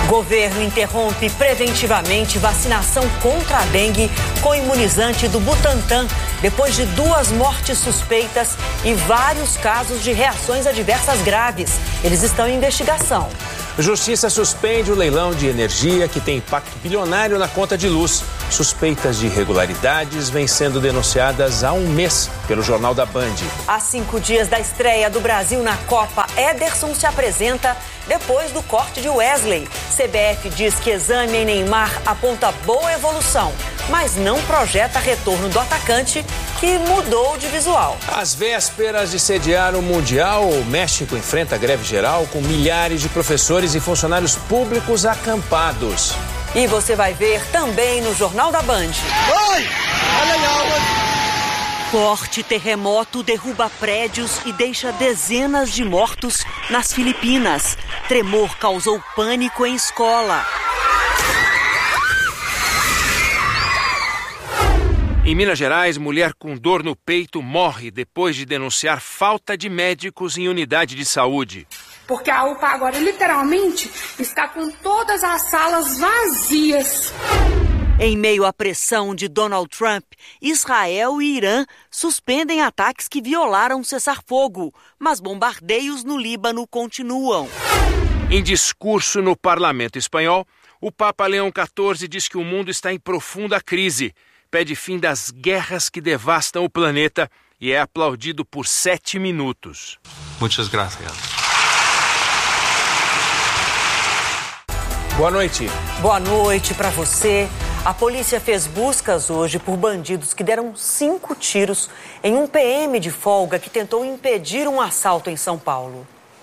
Governo interrompe preventivamente vacinação contra a dengue com imunizante do Butantan, depois de 2 mortes suspeitas e vários casos de reações adversas graves. Eles estão em investigação. Justiça suspende o leilão de energia que tem impacto bilionário na conta de luz. Suspeitas de irregularidades vêm sendo denunciadas há um mês pelo Jornal da Band. Há 5 dias da estreia do Brasil na Copa, Ederson se apresenta depois do corte de Wesley. CBF diz que exame em Neymar aponta boa evolução, mas não projeta retorno do atacante, que mudou de visual. Às vésperas de sediar o Mundial, o México enfrenta greve geral com milhares de professores e funcionários públicos acampados. E você vai ver também no Jornal da Band. Forte terremoto derruba prédios e deixa dezenas de mortos nas Filipinas. Tremor causou pânico em escola. Em Minas Gerais, mulher com dor no peito morre depois de denunciar falta de médicos em unidade de saúde. Porque a UPA agora, literalmente, está com todas as salas vazias. Em meio à pressão de Donald Trump, Israel e Irã suspendem ataques que violaram o cessar-fogo, mas bombardeios no Líbano continuam. Em discurso no parlamento espanhol, o Papa Leão XIV diz que o mundo está em profunda crise, pede fim das guerras que devastam o planeta e é aplaudido por 7 minutos. Muitas graças. Boa noite. Boa noite para você. A polícia fez buscas hoje por bandidos que deram 5 tiros em um PM de folga que tentou impedir um assalto em São Paulo.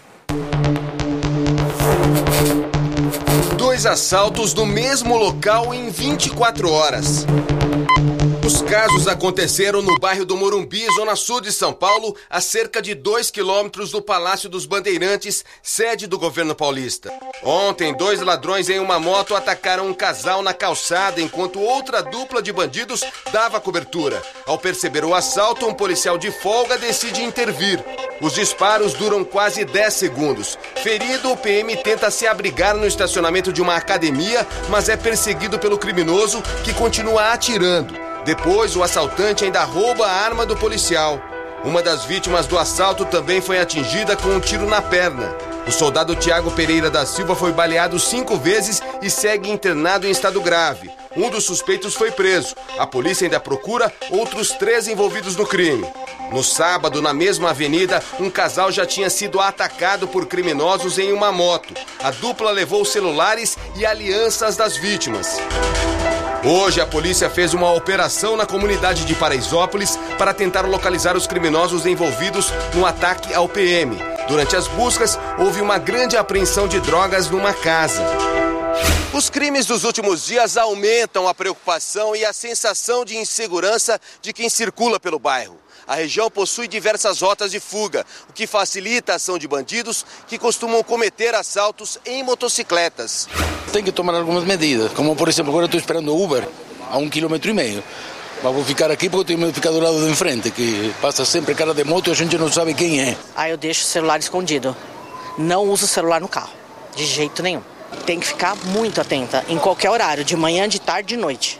2 assaltos no mesmo local em 24 horas. Os casos aconteceram no bairro do Morumbi, zona sul de São Paulo, a cerca de 2 quilômetros do Palácio dos Bandeirantes, sede do governo paulista. Ontem, 2 ladrões em uma moto atacaram um casal na calçada, enquanto outra dupla de bandidos dava cobertura. Ao perceber o assalto, um policial de folga decide intervir. Os disparos duram quase 10 segundos. Ferido, o PM tenta se abrigar no estacionamento de uma academia, mas é perseguido pelo criminoso, que continua atirando. Depois, o assaltante ainda rouba a arma do policial. Uma das vítimas do assalto também foi atingida com um tiro na perna. O soldado Tiago Pereira da Silva foi baleado 5 vezes e segue internado em estado grave. Um dos suspeitos foi preso. A polícia ainda procura outros 3 envolvidos no crime. No sábado, na mesma avenida, um casal já tinha sido atacado por criminosos em uma moto. A dupla levou celulares e alianças das vítimas. Hoje, a polícia fez uma operação na comunidade de Paraisópolis para tentar localizar os criminosos envolvidos no ataque ao PM. Durante as buscas, houve uma grande apreensão de drogas numa casa. Os crimes dos últimos dias aumentam a preocupação e a sensação de insegurança de quem circula pelo bairro. A região possui diversas rotas de fuga, o que facilita a ação de bandidos que costumam cometer assaltos em motocicletas. Tem que tomar algumas medidas, como por exemplo, agora estou esperando o Uber a 1,5 km. Mas vou ficar aqui porque eu tenho medo de ficar do lado de frente, que passa sempre cara de moto e a gente não sabe quem é. Aí eu deixo o celular escondido. Não uso o celular no carro, de jeito nenhum. Tem que ficar muito atenta, em qualquer horário, de manhã, de tarde, de noite.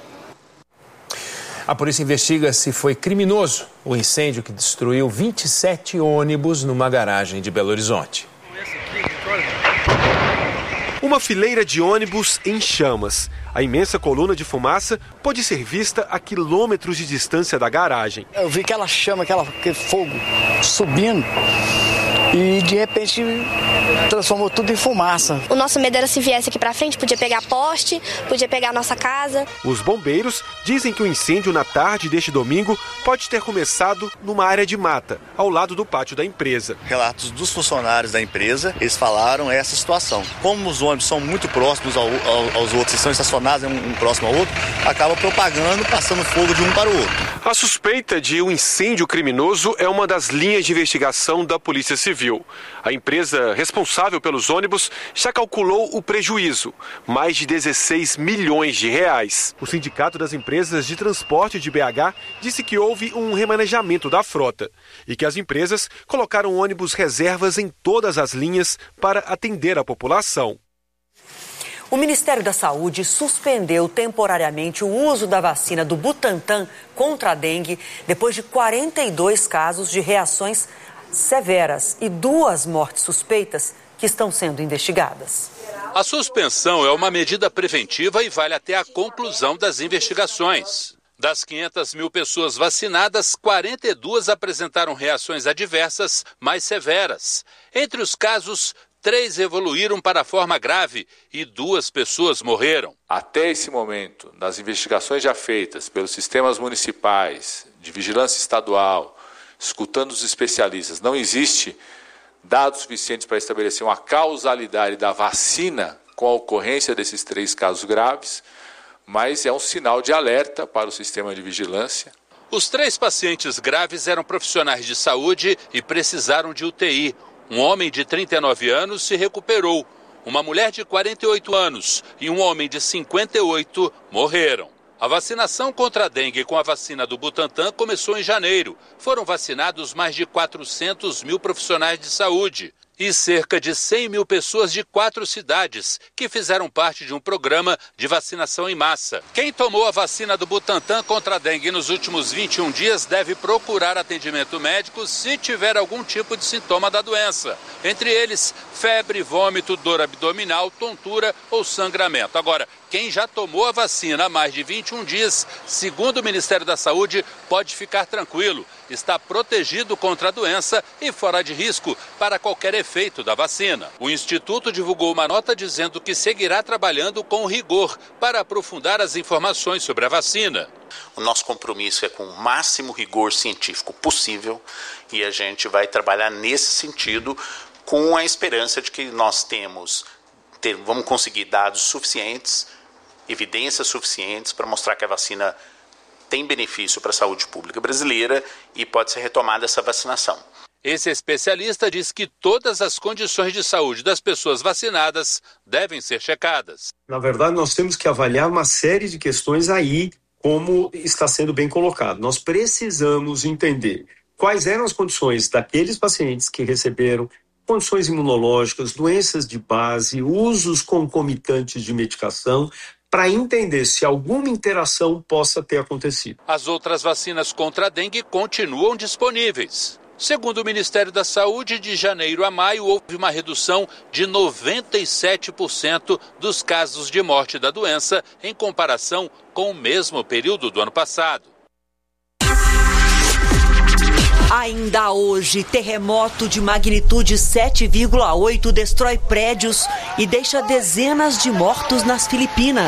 A polícia investiga se foi criminoso o incêndio que destruiu 27 ônibus numa garagem de Belo Horizonte. Uma fileira de ônibus em chamas. A imensa coluna de fumaça pode ser vista a quilômetros de distância da garagem. Eu vi aquela chama, aquele fogo subindo e de repente transformou tudo em fumaça. O nosso medo era se viesse aqui pra frente, podia pegar poste, podia pegar a nossa casa. Os bombeiros dizem que o incêndio na tarde deste domingo pode ter começado numa área de mata, ao lado do pátio da empresa. Relatos dos funcionários da empresa, eles falaram essa situação. Como os ônibus são muito próximos aos outros, e são estacionados um próximo ao outro, acaba propagando, passando fogo de um para o outro. A suspeita de um incêndio criminoso é uma das linhas de investigação da Polícia Civil. A empresa responsável pelos ônibus já calculou o prejuízo, mais de 16 milhões de reais. O Sindicato das Empresas de Transporte de BH disse que houve um remanejamento da frota e que as empresas colocaram ônibus reservas em todas as linhas para atender a população. O Ministério da Saúde suspendeu temporariamente o uso da vacina do Butantan contra a dengue depois de 42 casos de reações severas e 2 mortes suspeitas que estão sendo investigadas. A suspensão é uma medida preventiva e vale até a conclusão das investigações. Das 500 mil pessoas vacinadas, 42 apresentaram reações adversas mais severas. Entre os casos, 3 evoluíram para a forma grave e 2 pessoas morreram. Até esse momento, nas investigações já feitas pelos sistemas municipais, de vigilância estadual, escutando os especialistas, não existe dados suficientes para estabelecer uma causalidade da vacina com a ocorrência desses 3 casos graves, mas é um sinal de alerta para o sistema de vigilância. Os 3 pacientes graves eram profissionais de saúde e precisaram de UTI. Um homem de 39 anos se recuperou, uma mulher de 48 anos e um homem de 58 morreram. A vacinação contra a dengue com a vacina do Butantan começou em janeiro. Foram vacinados mais de 400 mil profissionais de saúde e cerca de 100 mil pessoas de 4 cidades que fizeram parte de um programa de vacinação em massa. Quem tomou a vacina do Butantan contra a dengue nos últimos 21 dias deve procurar atendimento médico se tiver algum tipo de sintoma da doença. Entre eles, febre, vômito, dor abdominal, tontura ou sangramento. Agora, quem já tomou a vacina há mais de 21 dias, segundo o Ministério da Saúde, pode ficar tranquilo. Está protegido contra a doença e fora de risco para qualquer efeito da vacina. O Instituto divulgou uma nota dizendo que seguirá trabalhando com rigor para aprofundar as informações sobre a vacina. O nosso compromisso é com o máximo rigor científico possível e a gente vai trabalhar nesse sentido com a esperança de que nós vamos conseguir dados suficientes, evidências suficientes para mostrar que a vacina tem benefício para a saúde pública brasileira e pode ser retomada essa vacinação. Esse especialista diz que todas as condições de saúde das pessoas vacinadas devem ser checadas. Na verdade, nós temos que avaliar uma série de questões aí, como está sendo bem colocado. Nós precisamos entender quais eram as condições daqueles pacientes que receberam condições imunológicas, doenças de base, usos concomitantes de medicação, para entender se alguma interação possa ter acontecido. As outras vacinas contra a dengue continuam disponíveis. Segundo o Ministério da Saúde, de janeiro a maio houve uma redução de 97% dos casos de morte da doença em comparação com o mesmo período do ano passado. Ainda hoje, terremoto de magnitude 7,8 destrói prédios e deixa dezenas de mortos nas Filipinas.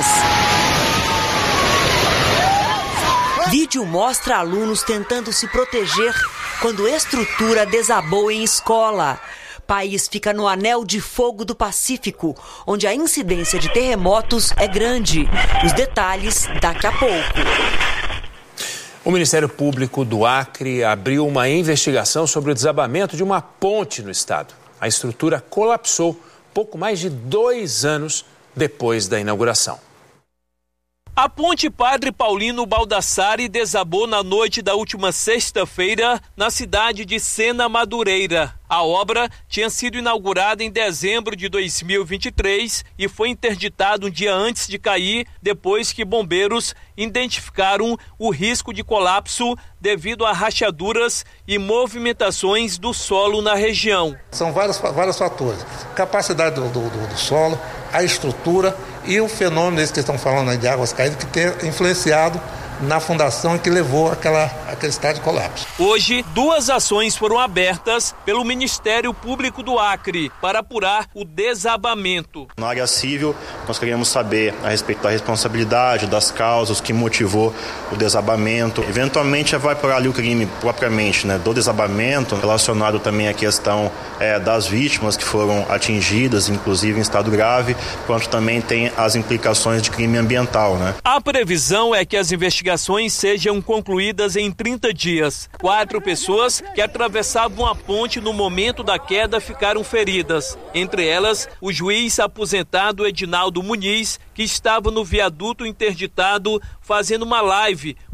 Vídeo mostra alunos tentando se proteger quando estrutura desabou em escola. País fica no anel de fogo do Pacífico, onde a incidência de terremotos é grande. Os detalhes daqui a pouco. O Ministério Público do Acre abriu uma investigação sobre o desabamento de uma ponte no estado. A estrutura colapsou pouco mais de 2 anos depois da inauguração. A ponte Padre Paulino Baldassari desabou na noite da última sexta-feira na cidade de Sena Madureira. A obra tinha sido inaugurada em dezembro de 2023 e foi interditada um dia antes de cair, depois que bombeiros identificaram o risco de colapso devido a rachaduras e movimentações do solo na região. São vários fatores. Capacidade do solo, a estrutura e o fenômeno esse que estão falando aí de águas caídas que tem influenciado na fundação e que levou aquele estado de colapso. Hoje, 2 ações foram abertas pelo Ministério Público do Acre para apurar o desabamento. Na área civil, nós queríamos saber a respeito da responsabilidade, das causas que motivou o desabamento. Eventualmente, vai por ali o crime propriamente, do desabamento, relacionado também à questão das vítimas que foram atingidas, inclusive em estado grave, quanto também tem as implicações de crime ambiental. A previsão é que as investigações sejam concluídas em 30 dias. 4 pessoas que atravessavam a ponte no momento da queda ficaram feridas. Entre elas, o juiz aposentado Edinaldo Muniz, que estava no viaduto interditado fazendo uma live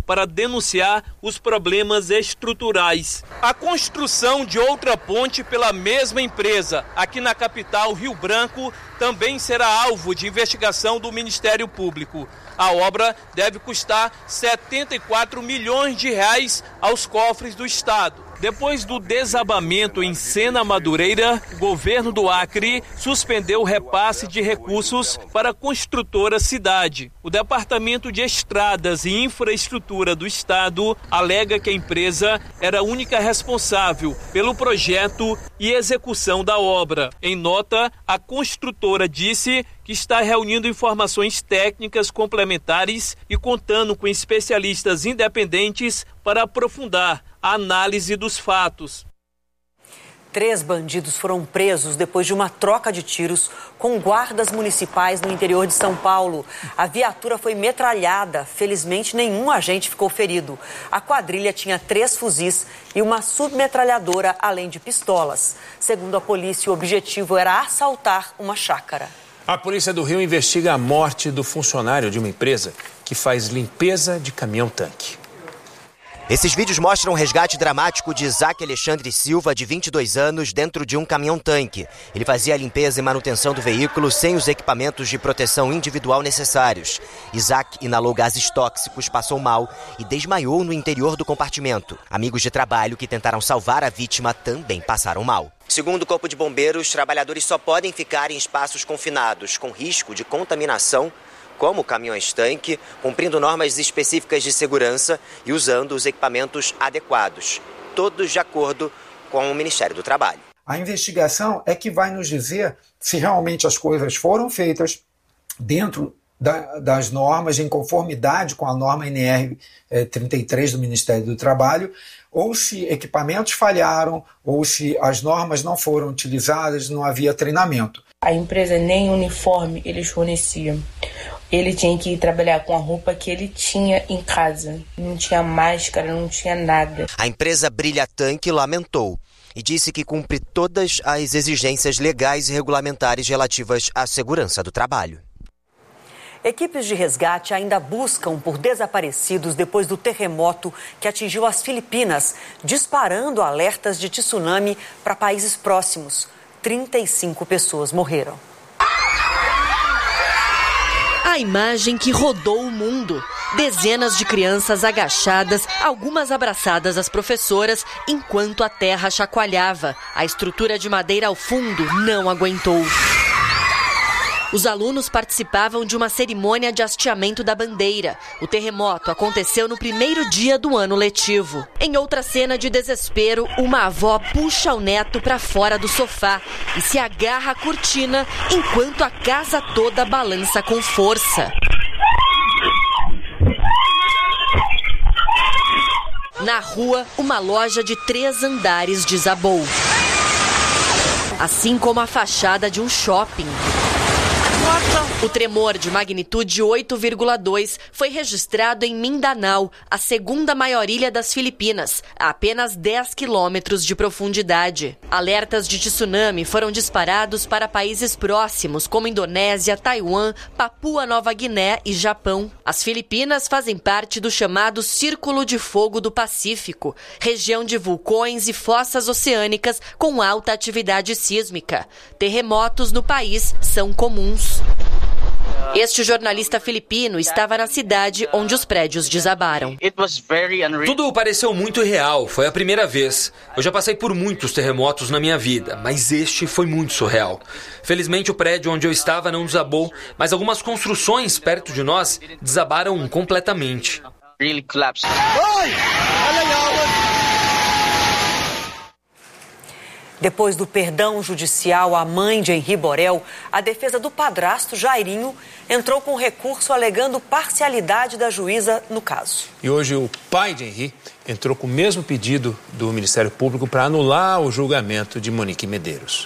para denunciar os problemas estruturais. A construção de outra ponte pela mesma empresa, aqui na capital, Rio Branco, também será alvo de investigação do Ministério Público. A obra deve custar 74 milhões de reais aos cofres do Estado. Depois do desabamento em Sena Madureira, o governo do Acre suspendeu o repasse de recursos para a construtora cidade. O Departamento de Estradas e Infraestrutura do Estado alega que a empresa era a única responsável pelo projeto e execução da obra. Em nota, a construtora disse que está reunindo informações técnicas complementares e contando com especialistas independentes para aprofundar a análise dos fatos. 3 bandidos foram presos depois de uma troca de tiros com guardas municipais no interior de São Paulo. A viatura foi metralhada. Felizmente, nenhum agente ficou ferido. A quadrilha tinha 3 fuzis e uma submetralhadora, além de pistolas. Segundo a polícia, o objetivo era assaltar uma chácara. A Polícia do Rio investiga a morte do funcionário de uma empresa que faz limpeza de caminhão-tanque. Esses vídeos mostram o resgate dramático de Isaac Alexandre Silva, de 22 anos, dentro de um caminhão-tanque. Ele fazia a limpeza e manutenção do veículo sem os equipamentos de proteção individual necessários. Isaac inalou gases tóxicos, passou mal e desmaiou no interior do compartimento. Amigos de trabalho que tentaram salvar a vítima também passaram mal. Segundo o Corpo de Bombeiros, trabalhadores só podem ficar em espaços confinados com risco de contaminação, como caminhões-tanque, cumprindo normas específicas de segurança e usando os equipamentos adequados, todos de acordo com o Ministério do Trabalho. A investigação é que vai nos dizer se realmente as coisas foram feitas dentro das normas, em conformidade com a norma NR 33 do Ministério do Trabalho, ou se equipamentos falharam, ou se as normas não foram utilizadas, não havia treinamento. A empresa nem uniforme eles forneciam. Ele tinha que ir trabalhar com a roupa que ele tinha em casa. Não tinha máscara, não tinha nada. A empresa Brilha Tanque lamentou e disse que cumpre todas as exigências legais e regulamentares relativas à segurança do trabalho. Equipes de resgate ainda buscam por desaparecidos depois do terremoto que atingiu as Filipinas, disparando alertas de tsunami para países próximos. 35 pessoas morreram. A imagem que rodou o mundo. Dezenas de crianças agachadas, algumas abraçadas às professoras, enquanto a terra chacoalhava. A estrutura de madeira ao fundo não aguentou. Os alunos participavam de uma cerimônia de hasteamento da bandeira. O terremoto aconteceu no primeiro dia do ano letivo. Em outra cena de desespero, uma avó puxa o neto para fora do sofá e se agarra à cortina enquanto a casa toda balança com força. Na rua, uma loja de 3 andares desabou. Assim como a fachada de um shopping. O tremor de magnitude 8,2 foi registrado em Mindanao, a segunda maior ilha das Filipinas, a apenas 10 quilômetros de profundidade. Alertas de tsunami foram disparados para países próximos, como Indonésia, Taiwan, Papua Nova Guiné e Japão. As Filipinas fazem parte do chamado Círculo de Fogo do Pacífico, região de vulcões e fossas oceânicas com alta atividade sísmica. Terremotos no país são comuns. Este jornalista filipino estava na cidade onde os prédios desabaram. Tudo pareceu muito real, foi a primeira vez. Eu já passei por muitos terremotos na minha vida, mas este foi muito surreal. Felizmente o prédio onde eu estava não desabou, mas algumas construções perto de nós desabaram completamente. Depois do perdão judicial à mãe de Henri Borel, a defesa do padrasto Jairinho entrou com recurso alegando parcialidade da juíza no caso. E hoje o pai de Henri entrou com o mesmo pedido do Ministério Público para anular o julgamento de Monique Medeiros.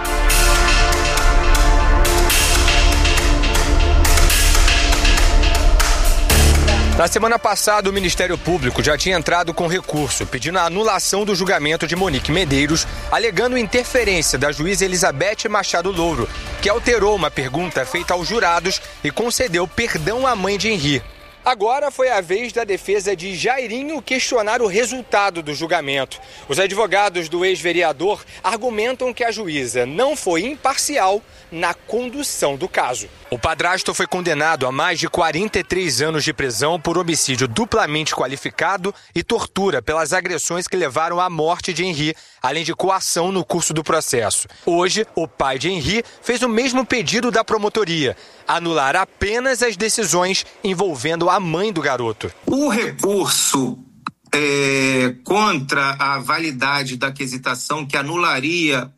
Na semana passada, o Ministério Público já tinha entrado com recurso, pedindo a anulação do julgamento de Monique Medeiros, alegando interferência da juíza Elizabeth Machado Louro, que alterou uma pergunta feita aos jurados e concedeu perdão à mãe de Henri. Agora foi a vez da defesa de Jairinho questionar o resultado do julgamento. Os advogados do ex-vereador argumentam que a juíza não foi imparcial na condução do caso. O padrasto foi condenado a mais de 43 anos de prisão por homicídio duplamente qualificado e tortura pelas agressões que levaram à morte de Henri, além de coação no curso do processo. Hoje, o pai de Henri fez o mesmo pedido da promotoria: anular apenas as decisões envolvendo a mãe do garoto. O recurso contra a validade da aquisitação, que anularia